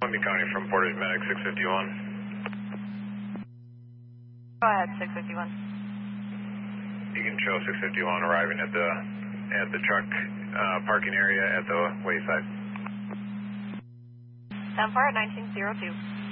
Columbia County from Portage Medic 651. Go ahead, 651. You can show 651 arriving at the truck parking area at the wayside. Stand far at 1902.